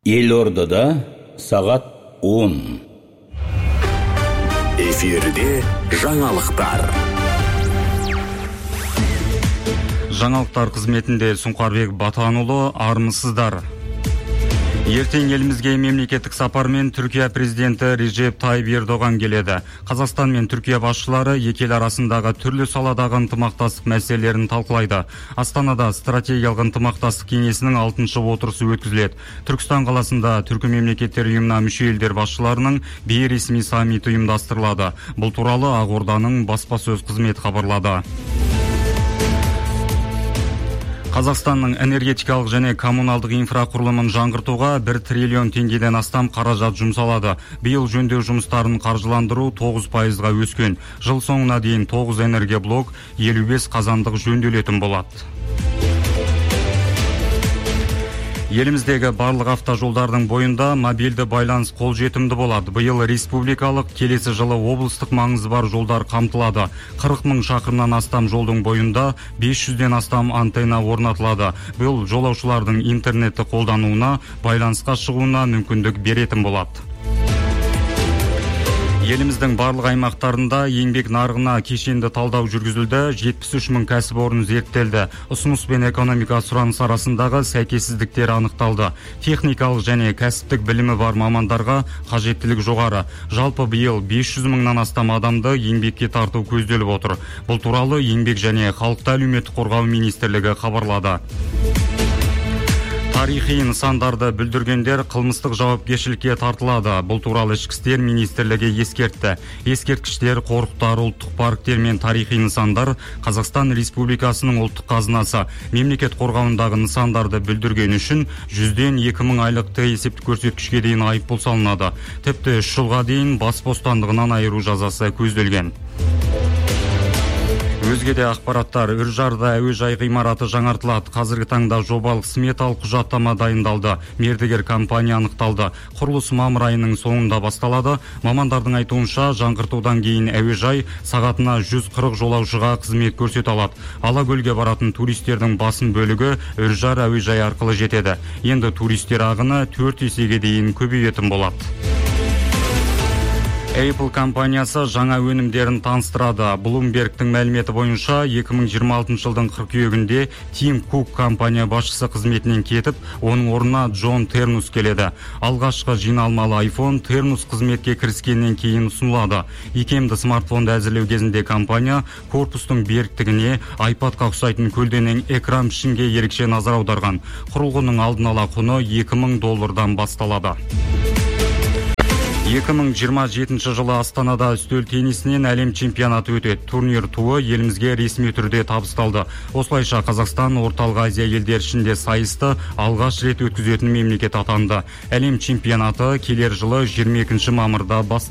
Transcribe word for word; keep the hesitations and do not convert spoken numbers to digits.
Елордада сағат он. Эфирде жаңалықтар. Жаңалықтар қызметінде Сұңқарбек Батанұлы, армысыздар. Ертең елімізге мемлекеттік сапармен Түркия президенті Режеп Тайып Ердоған келеді. Қазақстан мен Түркия басшылары екі ел арасындағы түрлі саладағы ынтымақтастық мәселелерін талқылайды. Астанада стратегиялық ынтымақтастық кеңесінің алтыншы отырысы өткізіледі. Түркістан қаласында Түркі мемлекеттер ұйымына мүше елдер басшыларының бейресми саммиті ұйымдастырылады. Бұл туралы Ақорданың баспасөз қызметі хабарлады. Қазақстанның энергетикалық және коммуналдық инфрақұрылымын жаңғыртуға бір триллион теңгеден астам қаражат жұмсалады. Биыл жөндеу жұмыстарын қаржыландыру тоғыз пайызға өскен. Жыл соңына дейін тоғыз энергоблок, елу бес қазандық жөнделетін болады. Еліміздегі барлық автожолдардың бойында мобильді байланыс қолжетімді болады. Биыл республикалық, келесі жылы облыстық маңызы бар жолдар қамтылады. қырық мың шақырымнан астам жолдың бойында бес жүзден астам антенна орнатылады. Бұл жолаушылардың интернетті қолдануына, байланысқа шығуына мүмкіндік беретін болады. Еліміздің барлық аймақтарында еңбек нарығына кешенді талдау жүргізілді. жетпіс үш мың кәсіпорын зерттелді. Ұсыныс пен экономика сұраныс арасындағы сәйкессіздіктер анықталды. Техникалық және кәсіптік білімі бар мамандарға қажеттілік жоғары. Жалпы биыл бес жүз мыңнан астам адамды еңбекке тарту көзделіп отыр. Бұл туралы Еңбек және халықты әлеуметтік қорғау министрлігі хабарлады. Тарихи нысандарды бүлдіргендер қылмыстық жауапкершілікке тартылады. Бұл туралы Ішкі істер министрлігі ескертті. Ескерткіштер, қорықтар, ұлттық парктер мен тарихи нысандар Қазақстан Республикасының ұлттық қазынасы. Мемлекет қорғауындағы нысандарды бүлдірген үшін жүзден екі мың айлықты есептік көрсеткішке дейін айыппұл салынады. Тіпті үш жылға дейін бас бостандығынан айыру жазасы көзделген. Өзге де ақпараттар. Үржарда әуежай ғимараты жаңартылады. Қазіргі таңда жобалық сметалық құжаттама дайындалды. Мердігер компания анықталды. Құрылыс мамыр айының соңында басталады. Мамандардың айтуынша, жаңғыртудан кейін әуежай сағатына жүз қырық жолаушыға қызмет көрсете алады. Алакөлге баратын туристердің басым бөлігі Үржар әуежай арқылы жетеді. Енді туристер ағыны төрт есеге дейін көбейетін болады. Apple компаниясы жаңа өнімдерін таныстырады. Bloomberg'тің мәліметі бойынша екі мың жиырма алтыншы жылдың қыркүйегінде Тим Кук компания басшысы қызметінен кетіп, оның орнына Джон Тернус келеді. Алғашқы жиналмалы iPhone Тернус қызметке кіріскеннен кейін ұсынылады. Икемді смартфонды әзірлеу кезінде компания корпустың беріктігіне, iPadқа ұқсайтын көлденең экран пішінге ерекше назар аударған. Құрылғының алдын ала құны екі мың доллардан басталады. екі мың жиырма жетінші жылы Астанада үстел теннисінен әлем чемпионаты өтеді. Турнир туы елімізге ресми түрде табысталды. Осылайша Қазақстан орталық Азия елдер ішінде сайысты алғаш рет өткізетін мемлекет атанды. Әлем чемпионаты келер жылы жиырма екінші мамырда басталады.